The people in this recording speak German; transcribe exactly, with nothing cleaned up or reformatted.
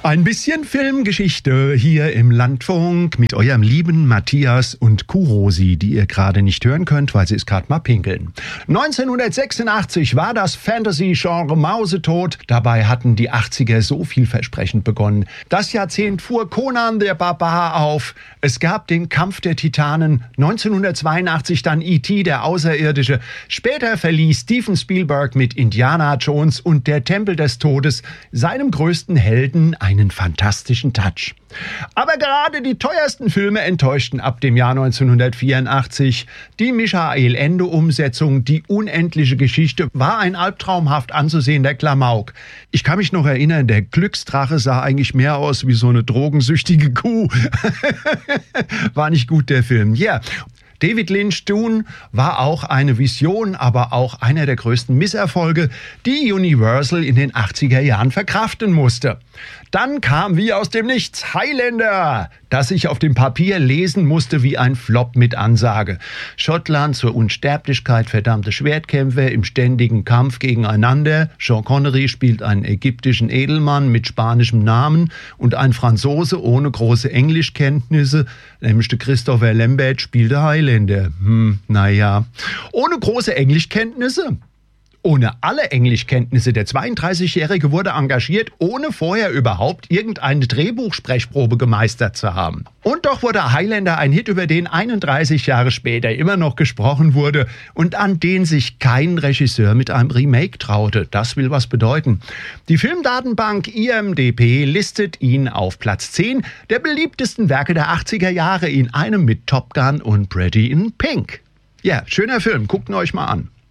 Ein bisschen Filmgeschichte hier im Landfunk mit eurem lieben Matthias und Kurosi, die ihr gerade nicht hören könnt, weil sie ist gerade mal pinkeln. neunzehnhundertsechsundachtzig war das Fantasy-Genre mausetot. Dabei hatten die achtziger so vielversprechend begonnen. Das Jahrzehnt fuhr Conan der Barbar auf. Es gab den Kampf der Titanen. neunzehnhundertzweiundachtzig dann E T, der Außerirdische. Später verließ Steven Spielberg mit Indiana Jones und der Tempel des Todes seinem größten Helden einen fantastischen Touch. Aber gerade die teuersten Filme enttäuschten ab dem Jahr neunzehnhundertvierundachtzig. Die Michael Ende-Umsetzung, die unendliche Geschichte, war ein albtraumhaft anzusehender Klamauk. Ich kann mich noch erinnern, der Glücksdrache sah eigentlich mehr aus wie so eine drogensüchtige Kuh. War nicht gut, der Film. Ja. Yeah. David Lynch Dune war auch eine Vision, aber auch einer der größten Misserfolge, die Universal in den achtziger Jahren verkraften musste. Dann kam wie aus dem Nichts Highlander, das ich auf dem Papier lesen musste wie ein Flop mit Ansage. Schottland zur Unsterblichkeit, verdammte Schwertkämpfer im ständigen Kampf gegeneinander. Sean Connery spielt einen ägyptischen Edelmann mit spanischem Namen und ein Franzose ohne große Englischkenntnisse, nämlich der Christopher Lambert, spielte Highlander. Hm, naja. Ohne große Englischkenntnisse? Ohne alle Englischkenntnisse. Der zweiunddreißigjährige wurde engagiert, ohne vorher überhaupt irgendeine Drehbuchsprechprobe gemeistert zu haben. Und doch wurde Highlander ein Hit, über den einunddreißig Jahre später immer noch gesprochen wurde und an den sich kein Regisseur mit einem Remake traute. Das will was bedeuten. Die Filmdatenbank I M D B listet ihn auf Platz zehn der beliebtesten Werke der achtziger Jahre in einem mit Top Gun und Pretty in Pink. Ja, schöner Film. Guckt ihn euch mal an.